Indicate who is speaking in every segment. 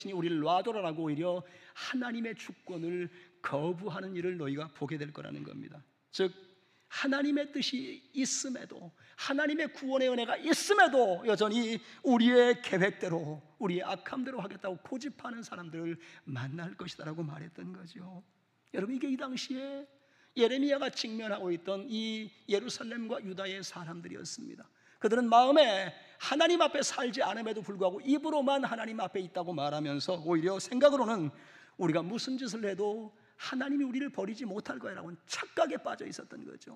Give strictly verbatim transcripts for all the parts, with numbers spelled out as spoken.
Speaker 1: 우리를 놔둬라라고 오히려 하나님의 주권을 거부하는 일을 너희가 보게 될 거라는 겁니다. 즉 하나님의 뜻이 있음에도, 하나님의 구원의 은혜가 있음에도 여전히 우리의 계획대로, 우리의 악함대로 하겠다고 고집하는 사람들을 만날 것이다라고 말했던 거죠. 여러분, 이게 이 당시에 예레미야가 직면하고 있던 이 예루살렘과 유다의 사람들이었습니다. 그들은 마음에 하나님 앞에 살지 않음에도 불구하고 입으로만 하나님 앞에 있다고 말하면서 오히려 생각으로는 우리가 무슨 짓을 해도 하나님이 우리를 버리지 못할 거야라고 착각에 빠져 있었던 거죠.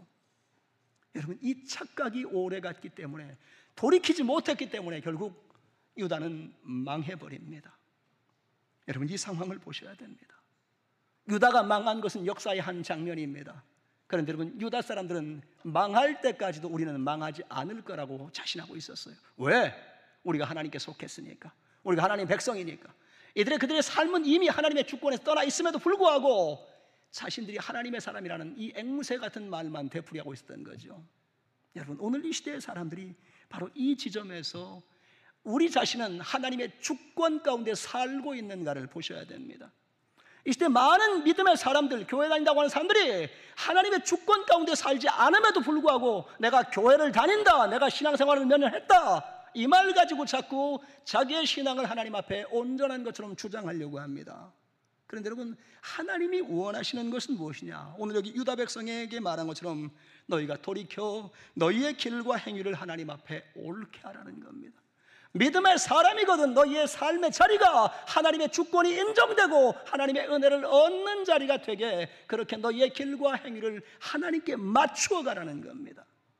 Speaker 1: 여러분, 이 착각이 오래갔기 때문에, 돌이키지 못했기 때문에 결국 유다는 망해버립니다. 여러분, 이 상황을 보셔야 됩니다. 유다가 망한 것은 역사의 한 장면입니다. 그런데 여러분, 유다 사람들은 망할 때까지도 우리는 망하지 않을 거라고 자신하고 있었어요. 왜? 우리가 하나님께 속했으니까, 우리가 하나님의 백성이니까. 이들의 그들의 삶은 이미 하나님의 주권에서 떠나 있음에도 불구하고 자신들이 하나님의 사람이라는 이 앵무새 같은 말만 되풀이하고 있었던 거죠. 여러분, 오늘 이 시대의 사람들이 바로 이 지점에서 우리 자신은 하나님의 주권 가운데 살고 있는가를 보셔야 됩니다. 이 시대 많은 믿음의 사람들, 교회 다닌다고 하는 사람들이 하나님의 주권 가운데 살지 않음에도 불구하고 내가 교회를 다닌다, 내가 신앙생활을 몇 년 했다, 이 말 가지고 자꾸 자기의 신앙을 하나님 앞에 온전한 것처럼 주장하려고 합니다. 그런데 여러분, 하나님이 원하시는 것은 무엇이냐? 오늘 여기 유다 백성에게 말한 것처럼 너희가 돌이켜 너희의 길과 행위를 하나님 앞에 옳게 하라는 겁니다. 믿음의 사람이거든 너희의 삶의 자리가 하나님의 주권이 인정되고 하나님의 은혜를 얻는 자리가 되게 그렇게 너희의 길과 행위를 하나님께 맞추어 가라는 겁니다.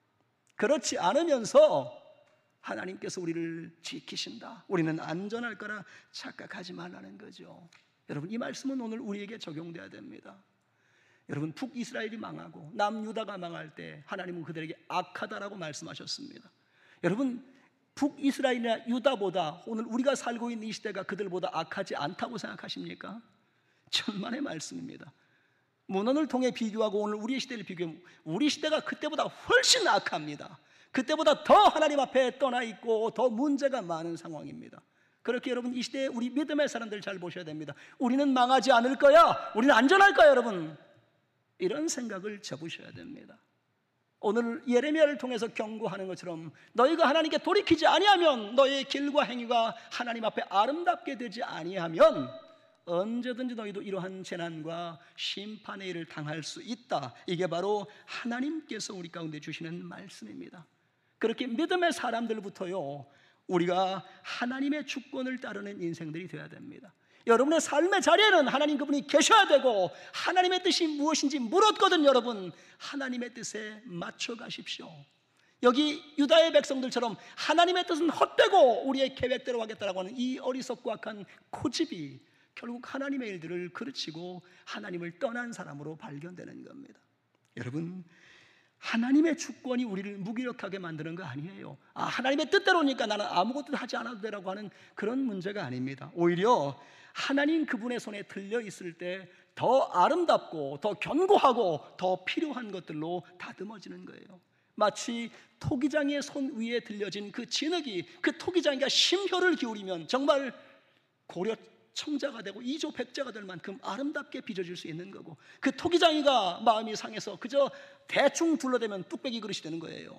Speaker 1: 그렇지 않으면서 하나님께서 우리를 지키신다, 우리는 안전할 거라 착각하지 말라는 거죠. 여러분, 이 말씀은 오늘 우리에게 적용돼야 됩니다. 여러분, 북이스라엘이 망하고 남유다가 망할 때 하나님은 그들에게 악하다라고 말씀하셨습니다. 여러분, 북이스라엘이나 유다보다 오늘 우리가 살고 있는 이 시대가 그들보다 악하지 않다고 생각하십니까? 천만의 말씀입니다. 문헌을 통해 비교하고 오늘 우리의 시대를 비교하면 우리 시대가 그때보다 훨씬 악합니다. 그때보다 더 하나님 앞에 떠나 있고 더 문제가 많은 상황입니다. 그렇게 여러분, 이 시대에 우리 믿음의 사람들 잘 보셔야 됩니다. 우리는 망하지 않을 거야, 우리는 안전할 거야, 여러분, 이런 생각을 접으셔야 됩니다. 오늘 예레미야를 통해서 경고하는 것처럼 너희가 하나님께 돌이키지 아니하면, 너희의 길과 행위가 하나님 앞에 아름답게 되지 아니하면 언제든지 너희도 이러한 재난과 심판의 일을 당할 수 있다. 이게 바로 하나님께서 우리 가운데 주시는 말씀입니다. 그렇게 믿음의 사람들부터요, 우리가 하나님의 주권을 따르는 인생들이 되어야 됩니다. 여러분의 삶의 자리에는 하나님 그분이 계셔야 되고 하나님의 뜻이 무엇인지 물었거든. 여러분, 하나님의 뜻에 맞춰 가십시오. 여기 유다의 백성들처럼 하나님의 뜻은 헛되고 우리의 계획대로 하겠다라고 하는 이 어리석고 악한 고집이 결국 하나님의 일들을 그르치고 하나님을 떠난 사람으로 발견되는 겁니다. 여러분, 하나님의 주권이 우리를 무기력하게 만드는 거 아니에요. 아, 하나님의 뜻대로니까 나는 아무것도 하지 않아도 되라고 하는 그런 문제가 아닙니다. 오히려 하나님 그분의 손에 들려 있을 때 더 아름답고 더 견고하고 더 필요한 것들로 다듬어지는 거예요. 마치 토기장이의 손 위에 들려진 그 진흙이, 그 토기장이가 심혈을 기울이면 정말 고려 청자가 되고 이조 백자가 될 만큼 아름답게 빚어질 수 있는 거고, 그 토기장이가 마음이 상해서 그저 대충 둘러대면 뚝배기 그릇이 되는 거예요.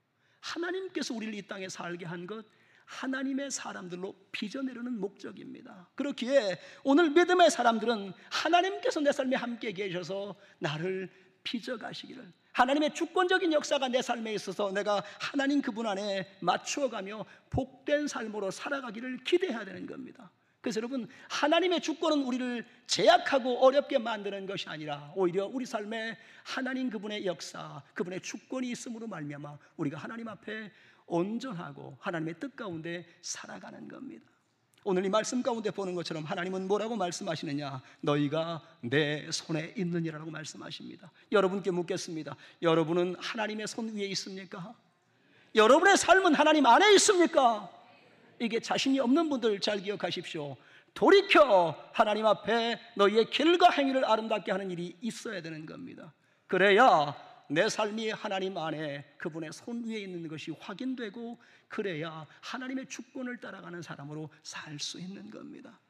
Speaker 1: 하나님께서 우리를 이 땅에 살게 한 것, 하나님의 사람들로 빚어내려는 목적입니다. 그렇기에 오늘 믿음의 사람들은 하나님께서 내 삶에 함께 계셔서 나를 빚어가시기를, 하나님의 주권적인 역사가 내 삶에 있어서 내가 하나님 그분 안에 맞추어가며 복된 삶으로 살아가기를 기대해야 되는 겁니다. 그래서 여러분, 하나님의 주권은 우리를 제약하고 어렵게 만드는 것이 아니라 오히려 우리 삶에 하나님 그분의 역사, 그분의 주권이 있음으로 말미암아 우리가 하나님 앞에 온전하고 하나님의 뜻 가운데 살아가는 겁니다. 오늘 이 말씀 가운데 보는 것처럼 하나님은 뭐라고 말씀하시느냐? 너희가 내 손에 있느니라고 말씀하십니다. 여러분께 묻겠습니다. 여러분은 하나님의 손 위에 있습니까? 여러분의 삶은 하나님 안에 있습니까? 이게 자신이 없는 분들 잘 기억하십시오. 돌이켜 하나님 앞에 너희의 길과 행위를 아름답게 하는 일이 있어야 되는 겁니다. 그래야 내 삶이 하나님 안에 그분의 손 위에 있는 것이 확인되고, 그래야 하나님의 주권을 따라가는 사람으로 살 수 있는 겁니다.